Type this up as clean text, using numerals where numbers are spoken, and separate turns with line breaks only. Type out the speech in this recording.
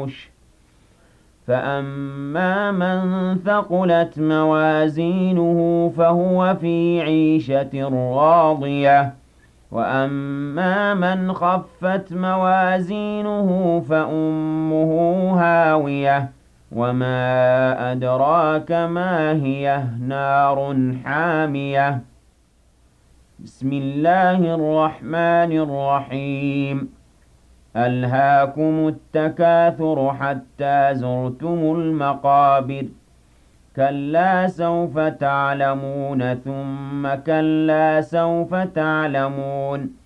المنفوش فأما من ثقلت موازينه فهو في عيشة راضية وأما من خفت موازينه فأمه هاوية وما أدراك ما هي نار حامية بسم الله الرحمن الرحيم ألهاكم التكاثر حتى زرتم المقابر كلا سوف تعلمون ثم كلا سوف تعلمون